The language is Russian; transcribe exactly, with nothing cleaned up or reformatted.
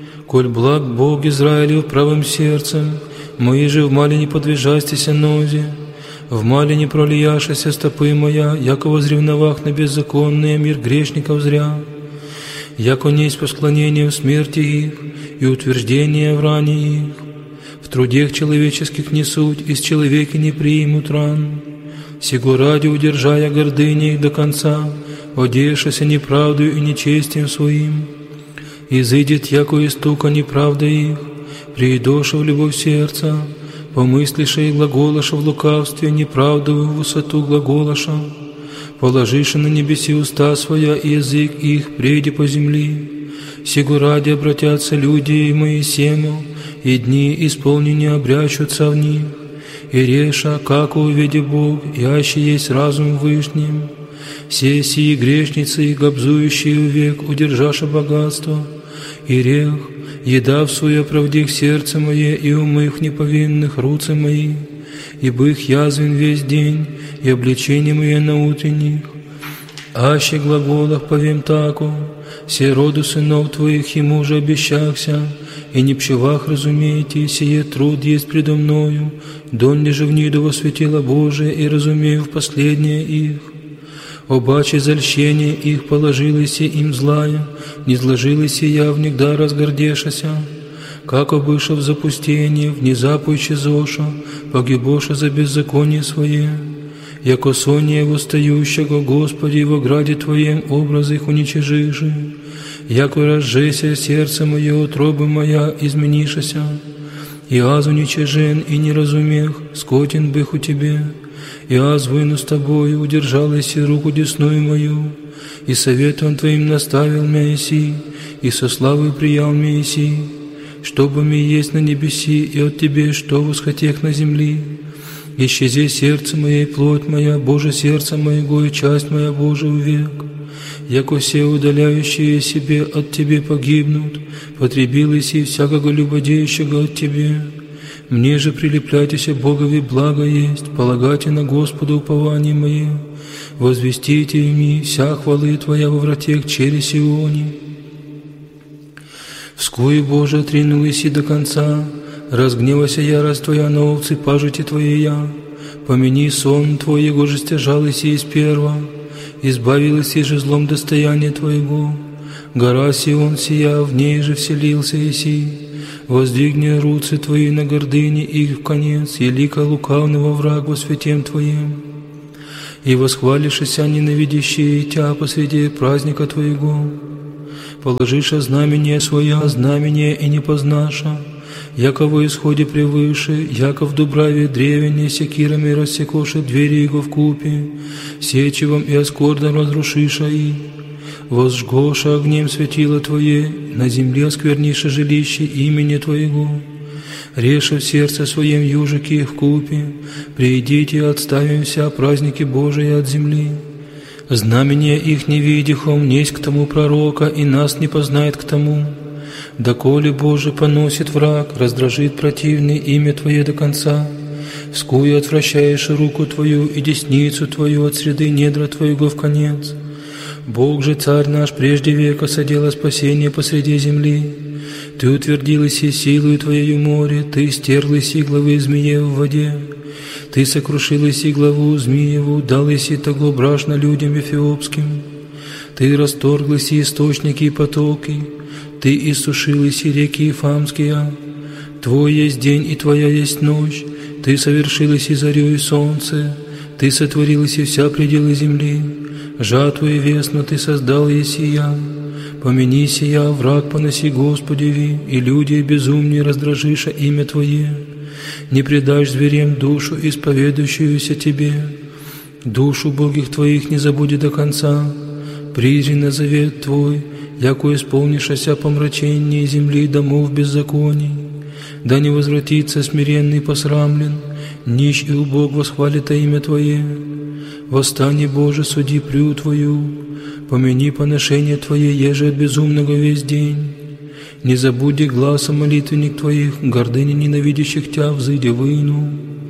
Коль благ Бог Израилев правым сердцем, мои же в мале не подвижастися нози, в мале не пролияшася стопы моя, яко возревновах на беззаконный мир грешников зря, яко несть по склонению в смерти их и утверждение в ране их, в трудех человеческих не суть, из человека не примут ран. Сего ради, удержая гордыни их до конца, одеявшися неправдою и нечестием своим, изыдет, яко истука неправда их, приидоша в любовь сердца, помыслиша и глаголаша в лукавстве, неправдовую высоту глаголаша, положиша на небеси уста своя и язык их преди по земли. Сего ради обратятся люди и мои сему, и дни исполнения обрящутся в них, и реша, как увидя Бог, яще есть разум вышним. Все сии грешницы и гобзующие век, удержаша богатство, и рех, еда в свое правдих сердце мое, и умых неповинных руцы мои, ибо их язвен весь день, и обличение мое на утренних. Аще глаголах повем таку, все роду сынов твоих ему же обещахся, и не пчевах разумеете, сие труд есть предо мною, донде же в ниду во светило Божие, и разумею в последнее их. Обаче зальщение их положилось им злая, не зложилось я внегда разгордешася, как обыша в запустение, внезапу исчезоша, погибоша за беззаконие свое. Яко сония восстающего, Господи, во граде Твоем образ их уничижиши, яко разжеся сердце мое, утробы моя изменишася, и аз уничижен и не разумех, скотен бых у Тебе, и аз выну с Тобою, удержалась и руку десную мою, и советом Твоим наставил меня иси, и со славой приял меня иси, чтобы ми есть на небеси, и от Тебе, что восхотех на земли. Исчези сердце мое и плоть моя, Боже, сердце моего и часть моя, Боже, увек. Яко все удаляющие себе от Тебе погибнут, потребилось и всякого любодеющего от Тебе. Мне же прилепляйтеся Богови благо есть, полагайте на Господа упование мое, возвестите ми вся хвалы Твоя во вратех через Сионе. Вскую, Боже, отринулась и до конца, разгневайся ярость Твоя на овцы пажити Твоя, помяни сон Твой, его же стяжалась и из перва, избавилась и же злом достояния Твоего. Гора Сион сия, в ней же вселился Иси, воздвигни руцы Твои на гордыне их в конец, и лика лукавного враг во святем Твоем. И восхвалишься ненавидящие Тя посреди праздника Твоего, положиша знамение Своя, знамение и не познаша, яко во исходе превыше, яко в дубраве древене секирами рассекоши двери его вкупе, сечевом и оскордом разрушиша и, возжгоша огнем светило Твое, на земле оскверниша жилище имени Твоего. Реша в сердце своем южики их вкупе, приидите, отставим вся праздники Божии от земли. Знамение их не видихом, несть к тому пророка, и нас не познает к тому. Доколе, Боже, поносит враг, раздражит противный имя Твое до конца, вскую отвращаешь руку Твою и десницу Твою от среды недра Твоего в конец. Бог же, Царь наш, прежде века содела спасение посреди земли. Ты утвердилась и силою Твоею море, Ты стерлась и главы змеев в воде. Ты сокрушилась и главу змееву, далась и того брашно людям эфиопским. Ты расторглась и источники и потоки, Ты иссушилась и реки Ифамские. Твой есть день и Твоя есть ночь, Ты совершилась и зарю и солнце, Ты сотворилась и вся пределы земли. Жатву и весну Ты создал и сия. Помяни сия, враг поноси Господеви, и люди безумнее раздражиша имя Твое. Не предашь зверям душу, исповедующуюся Тебе. Душу Богих Твоих не забуди до конца. Призри на завет Твой, яко исполнишася помрачение земли домов беззаконий. Да не возвратится смиренный посрамлен, нищ и убог восхвалит имя Твое. Восстань, Боже, суди прю Твою, помяни поношение Твое, еже от безумного весь день. Не забуди гласа молитвенник Твоих, гордыни ненавидящих Тя взыди выну.